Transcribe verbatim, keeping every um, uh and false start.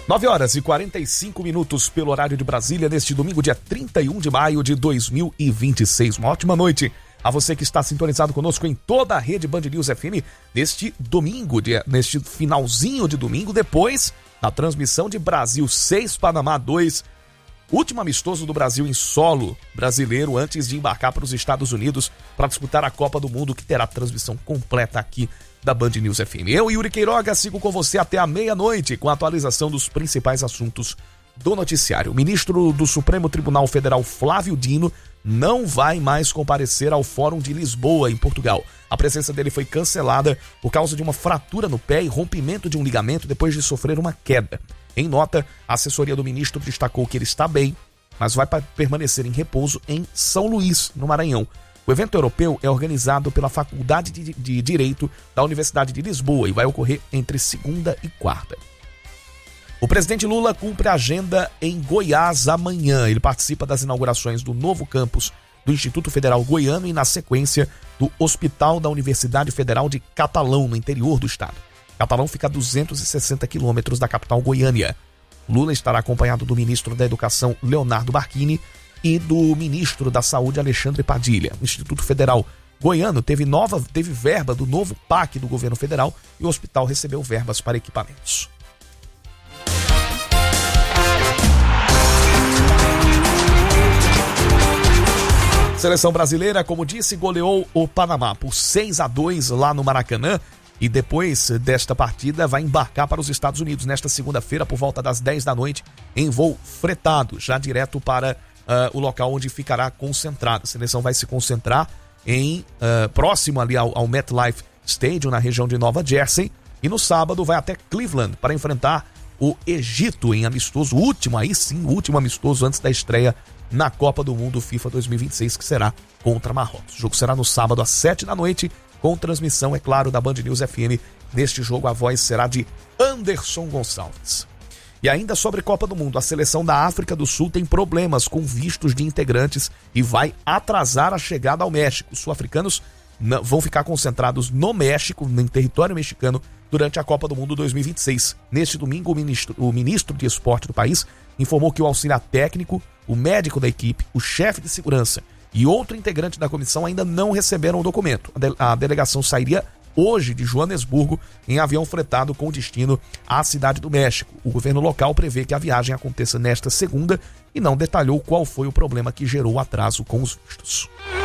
nove horas e quarenta e cinco minutos pelo horário de Brasília, neste domingo, dia trinta e um de maio de dois mil e vinte e seis. Uma ótima noite a você que está sintonizado conosco em toda a rede Band News F M neste domingo, dia, neste finalzinho de domingo, depois da transmissão de Brasil seis, Panamá dois, último amistoso do Brasil em solo brasileiro antes de embarcar para os Estados Unidos para disputar a Copa do Mundo, que terá transmissão completa aqui da Band News F M. Eu, Yuri Queiroga, sigo com você até a meia-noite com a atualização dos principais assuntos do noticiário. O ministro do Supremo Tribunal Federal, Flávio Dino, não vai mais comparecer ao Fórum de Lisboa, em Portugal. A presença dele foi cancelada por causa de uma fratura no pé e rompimento de um ligamento depois de sofrer uma queda. Em nota, a assessoria do ministro destacou que ele está bem, mas vai permanecer em repouso em São Luís, no Maranhão. O evento europeu é organizado pela Faculdade de, de Direito da Universidade de Lisboa e vai ocorrer entre segunda e quarta. O presidente Lula cumpre a agenda em Goiás amanhã. Ele participa das inaugurações do novo campus do Instituto Federal Goiano e, na sequência, do Hospital da Universidade Federal de Catalão, no interior do estado. Catalão fica a duzentos e sessenta quilômetros da capital Goiânia. Lula estará acompanhado do ministro da Educação, Leonardo Barquini, e do ministro da Saúde, Alexandre Padilha. O Instituto Federal Goiano teve, nova, teve verba do novo P A C do governo federal e o hospital recebeu verbas para equipamentos. Seleção brasileira, como disse, goleou o Panamá por seis a dois lá no Maracanã e depois desta partida vai embarcar para os Estados Unidos nesta segunda-feira por volta das dez da noite em voo fretado, já direto para uh, o local onde ficará concentrada. A seleção vai se concentrar em uh, próximo ali ao, ao MetLife Stadium, na região de Nova Jersey, e no sábado vai até Cleveland para enfrentar o Egito em amistoso, último, aí sim, o último amistoso antes da estreia na Copa do Mundo FIFA dois mil e vinte e seis, que será contra Marrocos. O jogo será no sábado às sete da noite, com transmissão, é claro, da Band News F M. Neste jogo a voz será de Anderson Gonçalves. E ainda sobre Copa do Mundo, a seleção da África do Sul tem problemas com vistos de integrantes e vai atrasar a chegada ao México. Os sul-africanos vão ficar concentrados no México, no território mexicano, durante a Copa do Mundo dois mil e vinte e seis. Neste domingo, o ministro, o ministro de Esporte do país informou que o auxiliar técnico, o médico da equipe, o chefe de segurança e outro integrante da comissão ainda não receberam o documento. A, de, a delegação sairia hoje de Joanesburgo em avião fretado com destino à cidade do México. O governo local prevê que a viagem aconteça nesta segunda e não detalhou qual foi o problema que gerou o atraso com os vistos.